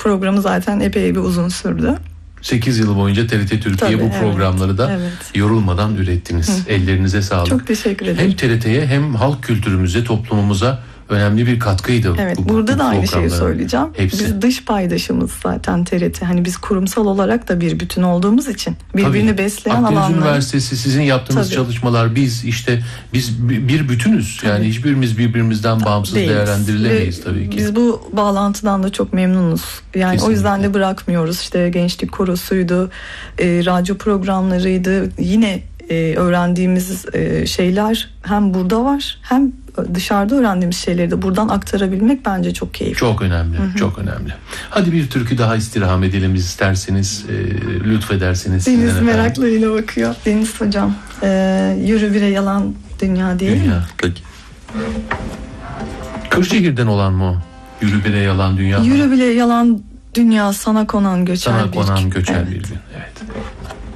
programı zaten epey bir uzun sürdü. 8 yıl boyunca TRT Türkiye bu programları da yorulmadan ürettiniz. Ellerinize sağlık. Çok teşekkür ederim. Hem TRT'ye hem halk kültürümüze, toplumumuza önemli bir katkıydı. Evet, burada da aynı şeyi söyleyeceğim. Hepsi. Biz dış paydaşımız zaten TRT. Hani biz kurumsal olarak da bir bütün olduğumuz için birbirini besleyen Akdeniz alanlar. Üniversitesi, sizin yaptığınız çalışmalar, biz bir bütünüz. Yani hiçbirimiz birbirimizden bağımsız değerlendirilemeyiz tabii ki. Biz bu bağlantıdan da çok memnunuz. Yani kesinlikle. O yüzden de bırakmıyoruz. İşte gençlik korosuydu, radyo programlarıydı. Yine öğrendiğimiz şeyler hem burada var, hem dışarıda öğrendiğimiz şeyleri de buradan aktarabilmek bence çok keyifli. Çok önemli, çok önemli. Hadi bir türkü daha istirham edelim isterseniz, lütfederseniz. Deniz meraklarıyla bakıyor. Deniz hocam, yürü bire yalan dünya değil mi? Peki. Kırşehir'den olan mı o? Yürü bire yalan dünya. Yürü bire yalan dünya, sana konan göçer sana bir gün. Sana konan göçer bir gün, evet.